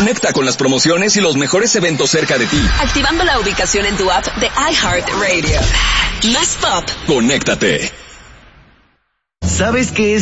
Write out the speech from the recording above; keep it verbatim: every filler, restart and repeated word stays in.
Conecta con las promociones y los mejores eventos cerca de ti. Activando la ubicación en tu app de iHeartRadio. Más pop. Conéctate. ¿Sabes qué es